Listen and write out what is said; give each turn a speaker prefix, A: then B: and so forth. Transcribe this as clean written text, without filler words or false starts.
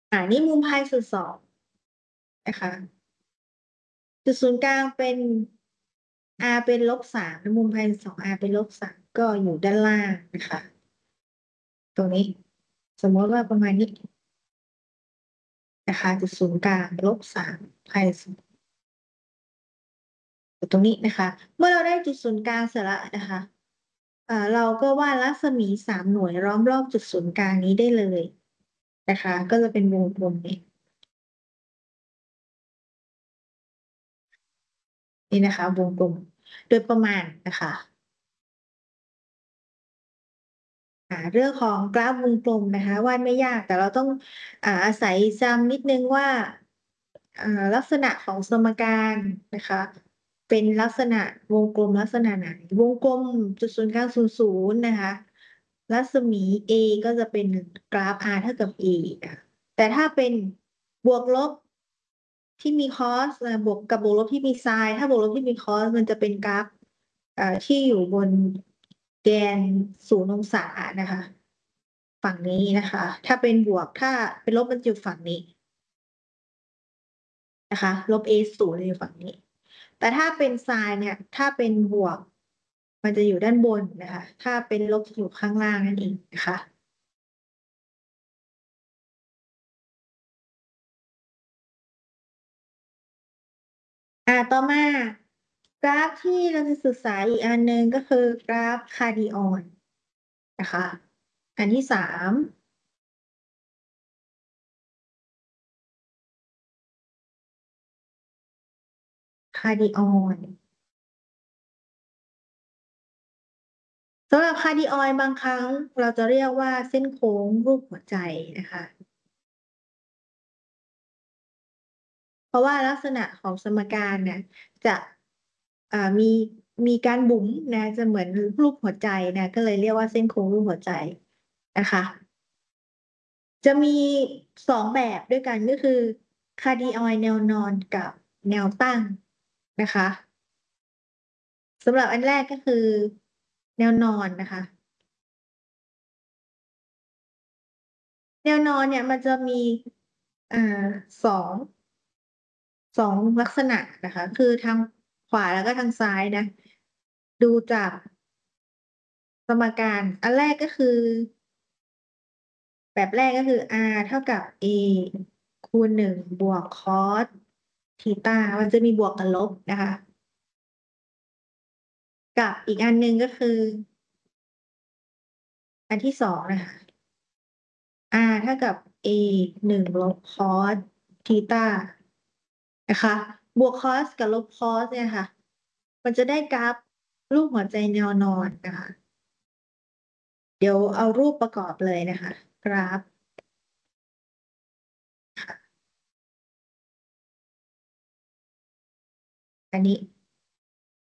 A: นี่มุมพายสุดสองนะคะจุดศูนย์กลางเป็น r เป็น-3มุมพายสุดสอง r เป็น-3ก็อยู่ด้านล่างนะคะตรงนี้สมมติว่าประมาณนี้นะคะจุดศูนย์กลาง-3พายสุดตรงนี้นะคะเมื่อเราได้จุดศูนย์กลางเสร็จแล้วนะคะเราก็วาดรัศมี3 หน่วยล้อมรอบจุดศูนย์กลางนี้ได้เลยนะคะก็จะเป็นวงกลมนี้นี่นะคะวงกลมโดยประมาณนะคะเรื่องของกราฟวงกลมนะคะวาดไม่ยากแต่เราต้องอาศัยจำนิดนึงว่าอ่าลักษณะของสมการนะคะเป็นลักษณะวงกลมลักษณะไหนวงกลมจุดศูนย์กลาง00นะคะรัศมี A ก็จะเป็นกราฟ r เท่ากับ a อ่ะแต่ถ้าเป็นบวกลบที่มีคอสบวกกับบวกลบที่มีไซน์ถ้าบวกลบที่มีคอสมันจะเป็นกราฟที่อยู่บนแกน0 องศานะคะฝั่งนี้นะคะถ้าเป็นบวกถ้าเป็นลบมันจะอยู่ฝั่งนี้นะคะ-0จะอยู่ฝั่งนี้แต่ถ้าเป็นไซน์เนี่ยถ้าเป็นบวกมันจะอยู่ด้านบนนะคะถ้าเป็นลบจะอยู่ข้างล่างนั่นเองนะคะต่อมากราฟที่เราจะศึกษาอีกอันหนึ่งก็คือกราฟคาร์ดิออนนะคะอันที่3คาร์ดิออนสำหรับคาร์ดิออยบางครั้งเราจะเรียกว่าเส้นโค้งรูปหัวใจนะคะ เพราะว่าลักษณะของสมการเนี่ยจะมีการบุ๋มนะจะเหมือนรูปหัวใจนะก็เลยเรียกว่าเส้นโค้งรูปหัวใจนะคะจะมี2 แบบด้วยกันก็คือคาร์ดิออยแนวนอนกับแนวตั้งนะคะสำหรับอันแรกก็คือแนวนอนนะคะแนวนอนเนี่ยมันจะมีอ่าสองลักษณะนะคะคือทางขวาแล้วก็ทางซ้ายนะดูจากสมการอันแรกก็คือแบบแรกก็คือ r เท่ากับ a คูณ1บวกคอสทีตามันจะมีบวกกับลบนะคะกับอีกอันหนึ่งก็คืออันที่สองนะคะ r เท่ากับ a 1 ลบคอสทีตานะคะบวกคอสกับลบคอสเนี่ยค่ะมันจะได้กราฟรูปหัวใจแนวนอนนะคะ เดี๋ยวเอารูปประกอบเลยนะคะกราฟค่ะอันนี้